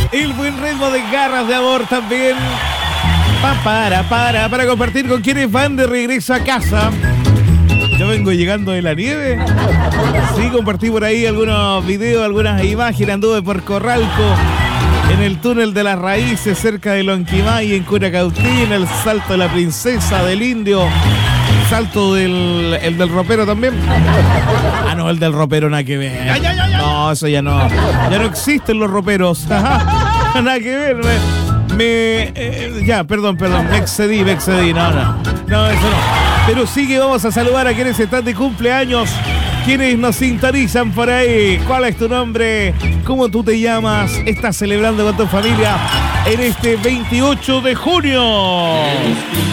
El buen ritmo de Garras de Amor también. Para compartir con quienes van de regreso a casa. Yo vengo llegando de la nieve. Sí, compartí por ahí algunos videos, algunas imágenes. Anduve por Corralco, en el túnel de las Raíces, cerca de Lonquimay, en Curacautín, en el Salto de la Princesa, del Indio. Salto el del ropero también. Ah, no, el del ropero nada que ver. Ya. No, eso ya no. Ya no existen los roperos. Nada que ver. Perdón. Me excedí. No, eso no. Pero sí que vamos a saludar a quienes están de cumpleaños, quienes nos sintonizan por ahí. ¿Cuál es tu nombre? ¿Cómo tú te llamas? ¿Estás celebrando con tu familia en este 28 de junio?